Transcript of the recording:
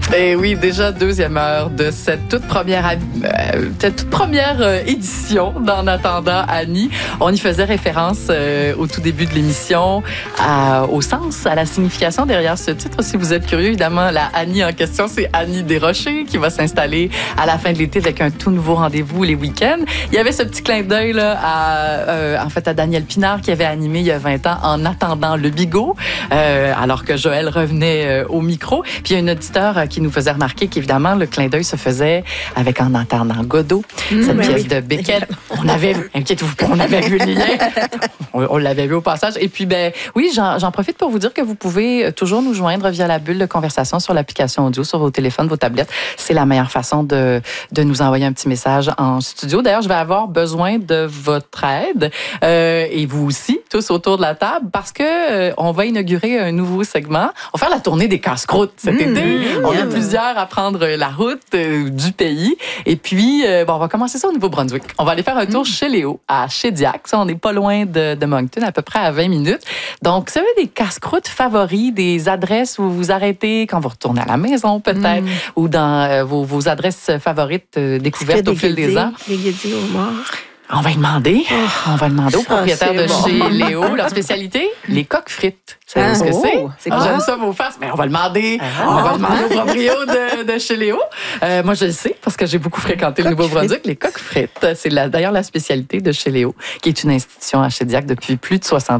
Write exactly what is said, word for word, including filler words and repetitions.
Et oui, déjà deuxième heure de cette toute première, euh, cette toute première euh, édition d'En attendant Annie. On y faisait référence euh, au tout début de l'émission à, au sens, à la signification derrière ce titre. Si vous êtes curieux, évidemment, la Annie en question, c'est Annie Desrochers qui va s'installer à la fin de l'été avec un tout nouveau rendez-vous les week-ends. Il y avait ce petit clin d'œil là, à, euh, en fait, à Daniel Pinard qui avait animé il y a vingt ans En attendant le bigot, euh, alors que Joël revenait euh, au micro. Puis il y a une auditeur euh, qui nous faisait remarquer qu'évidemment, le clin d'œil se faisait avec En attendant Godot, mmh, cette pièce oui. de Beckett. On avait, inquiétez-vous pas, on avait vu le lien. On, on l'avait vu au passage. Et puis, ben oui, j'en, j'en profite pour vous dire que vous pouvez toujours nous joindre via la bulle de conversation sur l'application audio, sur vos téléphones, vos tablettes. C'est la meilleure façon de, de nous envoyer un petit message en studio. D'ailleurs, je vais avoir besoin de votre aide euh, et vous aussi, tous autour de la table, parce que euh, on va inaugurer un nouveau segment. On va faire la tournée des casse-croûtes cet mmh, été. Mmh, on est plusieurs à prendre la route euh, du pays. Et puis, euh, bon, on va commencer ça au Nouveau-Brunswick. On va aller faire un tour mmh. chez Léo, à Shediac. Ça, on n'est pas loin de, de Moncton, à peu près à vingt minutes. Donc, vous avez des casse-croûtes favoris, des adresses où vous vous arrêtez quand vous retournez à la maison, peut-être, mmh. ou dans euh, vos, vos adresses favorites euh, découvertes au fil des ans. Les guédis au mort. On va y demander. Oh. On va demander au propriétaire ah, de bon. chez Léo. Leur spécialité, les coques frites. Vous savez ah, ce que oh, c'est? c'est ah, J'aime ça, vos faces. Mais on va demander. Ah, on va demander au proprio de, de chez Léo. Euh, moi, je le sais parce que j'ai beaucoup fréquenté le Nouveau-Brunswick. Les coques frites, c'est la, d'ailleurs la spécialité de chez Léo, qui est une institution à Shediac depuis plus de soixante ans.